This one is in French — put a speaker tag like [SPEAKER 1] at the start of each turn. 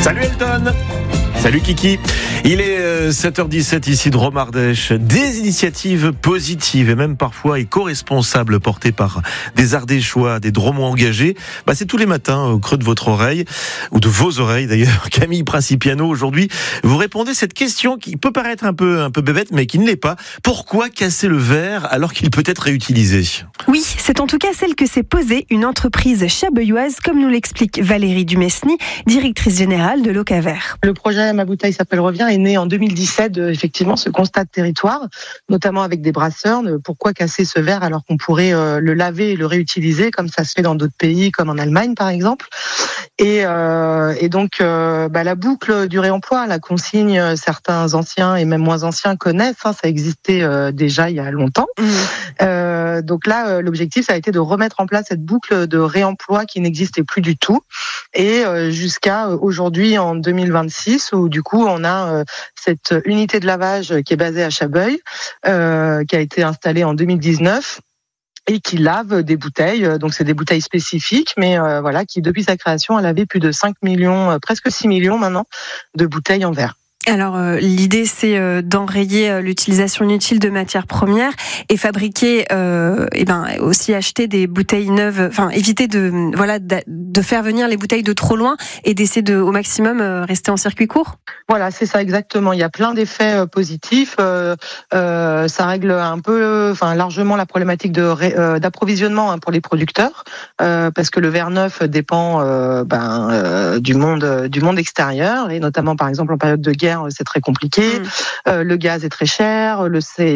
[SPEAKER 1] Salut Elton. Salut Kiki. Il est 7h17 ici de Romardèche. Des initiatives positives et même parfois éco-responsables portées par des Ardéchois, des Drômois engagés. C'est tous les matins au creux de votre oreille, ou de vos oreilles d'ailleurs. Camille Principiano, aujourd'hui, vous répondez à cette question qui peut paraître un peu bébête, mais qui ne l'est pas. Pourquoi casser le verre alors qu'il peut être réutilisé ?
[SPEAKER 2] Oui, c'est en tout cas celle que s'est posée une entreprise chabeuilloise, comme nous l'explique Valérie Dumesny, directrice générale de Locaver.
[SPEAKER 3] Le projet Ma bouteille s'appelle Revient est né en 2017, effectivement, ce constat de territoire, notamment avec des brasseurs. Pourquoi casser ce verre alors qu'on pourrait le laver et le réutiliser, comme ça se fait dans d'autres pays, comme en Allemagne par exemple. Et donc la boucle du réemploi, la consigne, certains anciens et même moins anciens connaissent, ça existait déjà il y a longtemps. Donc là, l'objectif, ça a été de remettre en place cette boucle de réemploi qui n'existait plus du tout, et jusqu'à aujourd'hui en 2026, où du coup on a cette unité de lavage qui est basée à Chabeuil, qui a été installée en 2019. Et qui lave des bouteilles, donc c'est des bouteilles spécifiques, mais qui depuis sa création a lavé plus de 5 millions, presque 6 millions maintenant, de bouteilles en verre.
[SPEAKER 2] Alors l'idée c'est d'enrayer l'utilisation inutile de matières premières et fabriquer aussi acheter des bouteilles neuves, éviter de faire venir les bouteilles de trop loin et d'essayer de au maximum rester en circuit court.
[SPEAKER 3] Voilà, c'est ça exactement. Il y a plein d'effets positifs. Ça règle un peu, largement la problématique d'approvisionnement pour les producteurs, parce que le verre neuf dépend du monde extérieur, et notamment par exemple en période de guerre, c'est très compliqué. Le gaz est très cher,